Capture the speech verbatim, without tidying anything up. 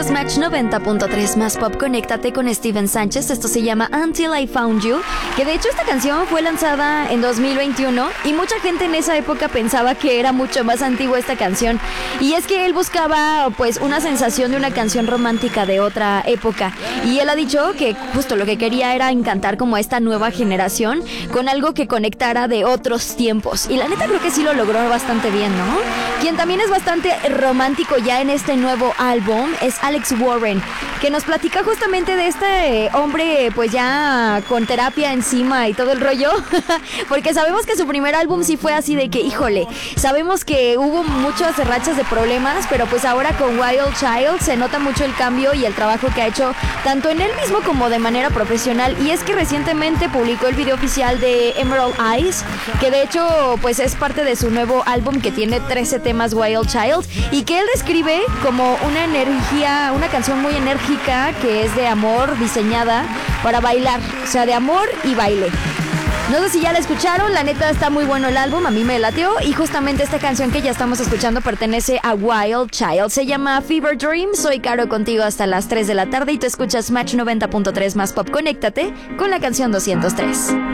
escuchas Match noventa punto tres más pop. Conéctate con Steven Sánchez. Esto se llama Until I Found You, que de hecho esta canción fue lanzada en dos mil veintiuno y mucha gente en esa época pensaba que era mucho más antigua esta canción, y es que él buscaba pues una sensación de una canción romántica de otra época, y él ha dicho que justo lo que quería era encantar como a esta nueva generación con algo que conectara de otros tiempos, y la neta creo que sí lo logró bastante bien, ¿no? Quien también es bastante romántico ya en este nuevo álbum es Alex Warren, que nos platica justamente de este hombre pues ya con terapia encima y todo el rollo, porque sabemos que su primer álbum sí fue así de que, híjole, sabemos que hubo muchas rachas de problemas, pero pues ahora con Wild Child se nota mucho el cambio y el trabajo que ha hecho tanto en él mismo como de manera profesional, y es que recientemente publicó el video oficial de Emerald Eyes, que de hecho pues es parte de su nuevo álbum que tiene trece temas Wild Child, y que él describe como una energía, una canción muy enérgica que es de amor, diseñada para bailar, o sea, de amor y baile. No sé si ya la escucharon, la neta está muy bueno el álbum, a mí me latió, y justamente esta canción que ya estamos escuchando pertenece a Wild Child, se llama Fever Dream. Soy Caro contigo hasta las tres de la tarde y tú escuchas Match noventa punto tres más pop. Conéctate con la canción doscientos tres.